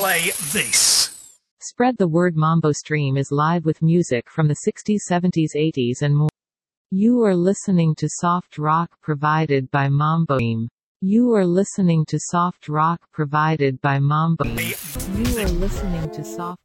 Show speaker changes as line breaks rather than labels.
play this.
Spread the word. Mambo Stream is live with music from the 60s, 70s, 80s and more. You are listening to soft rock provided by Mambo Stream. You are listening to soft rock provided by Mambo. You are listening to soft